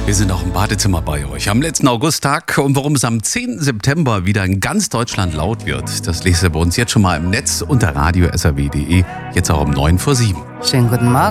Wir sind auch im Badezimmer bei euch am letzten Augusttag. Und warum es am 10. September wieder in ganz Deutschland laut wird, das lest ihr bei uns jetzt schon mal im Netz unter radio.srw.de, jetzt auch um 9 vor 7. Schönen guten Morgen.